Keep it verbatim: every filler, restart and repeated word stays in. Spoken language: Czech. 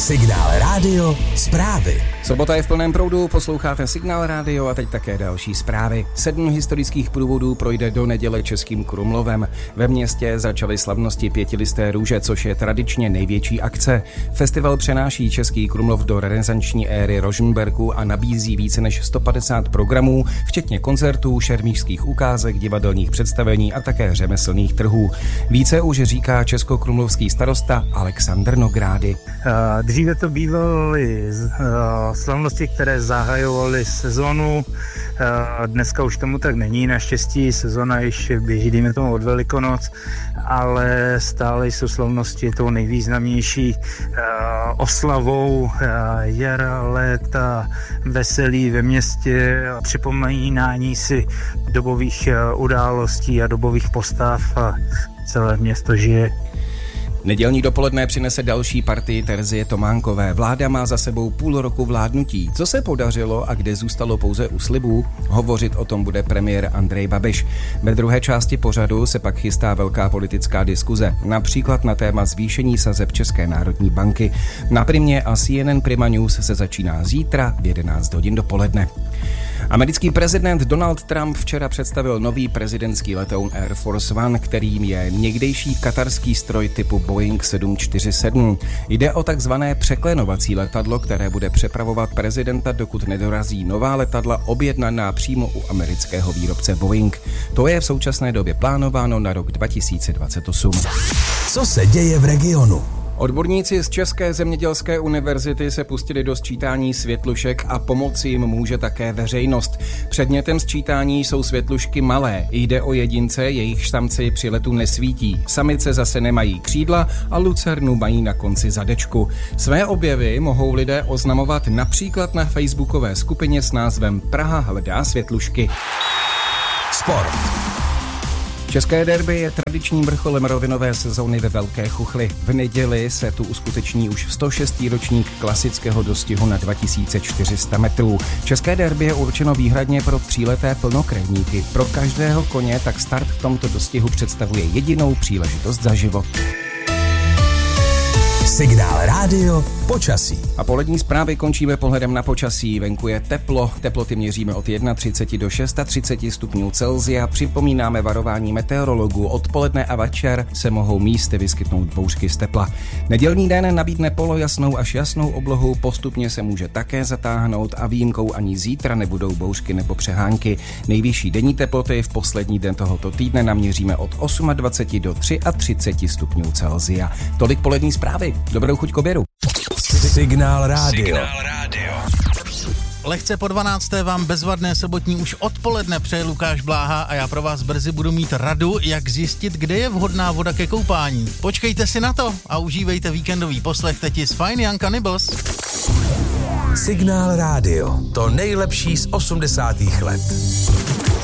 Signál Rádio zprávy. Sobota je v plném proudu, posloucháte Signál Rádio a teď také další zprávy. Sedm historických průvodů projde do neděle Českým Krumlovem. Ve městě začaly slavnosti Pětilisté růže, což je tradičně největší akce. Festival přenáší Český Krumlov do renesanční éry Rožmberku a nabízí více než sto padesát programů, včetně koncertů, šermířských ukázek, divadelních představení a také řemeslných trhů. Více už říká českokrumlovský starosta Alexandr Nogrády. Dříve to bývaly slavnosti, které zahajovaly sezonu. Dneska už tomu tak není, naštěstí sezona již běží, dejme tomu od Velikonoc, ale stále jsou slavnosti tou nejvýznamnější oslavou jara, léta, veselí ve městě, připomínání si dobových událostí a dobových postav a celé město žije. Nedělní dopoledne přinese další partii Terzie Tománkové. Vláda má za sebou půl roku vládnutí. Co se podařilo a kde zůstalo pouze u slibů? Hovořit o tom bude premiér Andrej Babiš. Ve druhé části pořadu se pak chystá velká politická diskuze, například na téma zvýšení sazeb České národní banky. Na Primě a C N N Prima News se začíná zítra v jedenáct hodin dopoledne. Americký prezident Donald Trump včera představil nový prezidentský letoun Air Force One, kterým je někdejší katarský stroj typu Boeing sedm čtyři sedm. Jde o takzvané překlenovací letadlo, které bude přepravovat prezidenta, dokud nedorazí nová letadla objednaná přímo u amerického výrobce Boeing. To je v současné době plánováno na rok dva tisíce dvacet osm. Co se děje v regionu? Odborníci z České zemědělské univerzity se pustili do sčítání světlušek a pomoci jim může také veřejnost. Předmětem sčítání jsou světlušky malé. Jde o jedince, jejich samci při letu nesvítí. Samice zase nemají křídla a lucernu mají na konci zadečku. Své objevy mohou lidé oznamovat například na facebookové skupině s názvem Praha hledá světlušky. Sport. České derby je tradičním vrcholem rovinové sezóny ve Velké Chuchli. V neděli se tu uskuteční už sto šestý ročník klasického dostihu na dva tisíce čtyři sta metrů. České derby je určeno výhradně pro tříleté plnokrevníky. Pro každého koně tak start v tomto dostihu představuje jedinou příležitost za život. Signál Rádio počasí. A polední zprávy končíme pohledem na počasí. Venku je teplo, teploty měříme od třicet jedna do třicet šest stupňů Celsia. Připomínáme varování meteorologů. Odpoledne a večer se mohou místy vyskytnout bouřky z tepla. Nedělní den nabídne polojasnou až jasnou oblohu, postupně se může také zatáhnout a výjimkou ani zítra nebudou bouřky nebo přehánky. Nejvyšší denní teploty v poslední den tohoto týdne naměříme od dvacet osm do třicet tři stupňů Celsia. Tolik polední zprávy. Dobrou chuť k obědu. Signál Rádio. Signál Rádio. Lehce po dvanácté vám bezvadné sobotní už odpoledne přeje Lukáš Bláha a já pro vás brzy budu mít radu, jak zjistit, kde je vhodná voda ke koupání. Počkejte si na to a užívejte víkendový poslech teti z Fine Young Cannibals. Signál Rádio. To nejlepší z osmdesátých let.